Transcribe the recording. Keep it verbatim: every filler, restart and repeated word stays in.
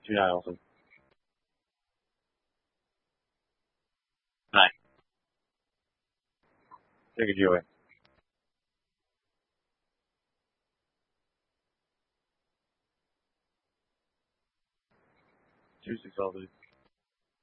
two nine also. Nine. Take a G O A. Two six all